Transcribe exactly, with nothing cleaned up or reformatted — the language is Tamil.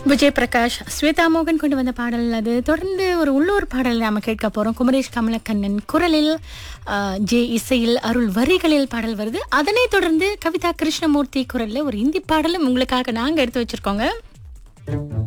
விஜய் பிரகாஷ், ஸ்வேதா மோகன் கொண்டு வந்த பாடல் அது. தொடர்ந்து ஒரு உள்ளூர் பாடல் நாம கேட்க போறோம். குமரேஷ் கமலக்கண்ணன் குரலில், ஆ, ஜே இசையில், அருள் வரிகளில் பாடல் வருது. அதனைத் தொடர்ந்து கவிதா கிருஷ்ணமூர்த்தி குரல்ல ஒரு இந்தி பாடலும் உங்களுக்காக நாங்க எடுத்து வச்சிருக்கோங்க.